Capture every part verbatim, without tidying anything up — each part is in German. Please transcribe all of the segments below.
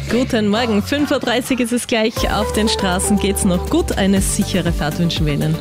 Guten Morgen, fünf Uhr dreißig ist es gleich. Auf den Straßen geht's noch gut. Eine sichere Fahrt wünschen wir Ihnen.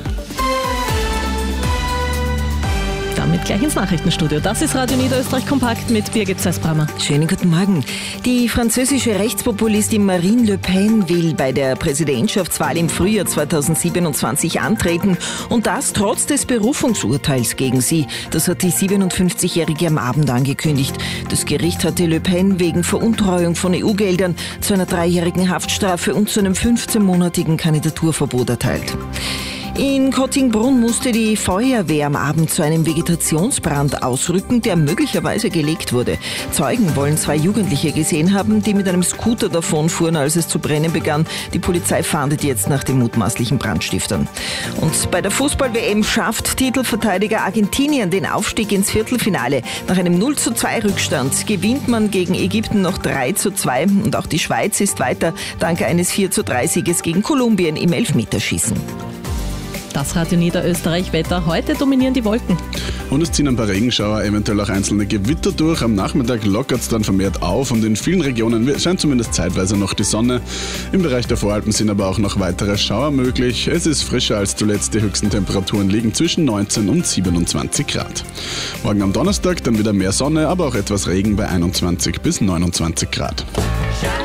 Damit gleich ins Nachrichtenstudio. Das ist Radio Niederösterreich Kompakt mit Birgit Zeisbrammer. Schönen guten Morgen. Die französische Rechtspopulistin Marine Le Pen will bei der Präsidentschaftswahl im Frühjahr zweitausendsiebenundzwanzig antreten und das trotz des Berufungsurteils gegen sie. Das hat die siebenundfünfzigjährige am Abend angekündigt. Das Gericht hatte Le Pen wegen Veruntreuung von E U-Geldern zu einer dreijährigen Haftstrafe und zu einem fünfzehnmonatigen Kandidaturverbot erteilt. In Kottingbrunn musste die Feuerwehr am Abend zu einem Vegetationsbrand ausrücken, der möglicherweise gelegt wurde. Zeugen wollen zwei Jugendliche gesehen haben, die mit einem Scooter davonfuhren, als es zu brennen begann. Die Polizei fahndet jetzt nach den mutmaßlichen Brandstiftern. Und bei der Fußball-W M schafft Titelverteidiger Argentinien den Aufstieg ins Viertelfinale. Nach einem null zu zwei Rückstand gewinnt man gegen Ägypten noch drei zu zwei und auch die Schweiz ist weiter dank eines vier zu drei Sieges gegen Kolumbien im Elfmeterschießen. Das Radio Niederösterreich Wetter. Heute dominieren die Wolken. Und es ziehen ein paar Regenschauer, eventuell auch einzelne Gewitter durch. Am Nachmittag lockert es dann vermehrt auf und in vielen Regionen scheint zumindest zeitweise noch die Sonne. Im Bereich der Voralpen sind aber auch noch weitere Schauer möglich. Es ist frischer als zuletzt. Die höchsten Temperaturen liegen zwischen neunzehn und siebenundzwanzig Grad. Morgen am Donnerstag dann wieder mehr Sonne, aber auch etwas Regen bei einundzwanzig bis neunundzwanzig Grad.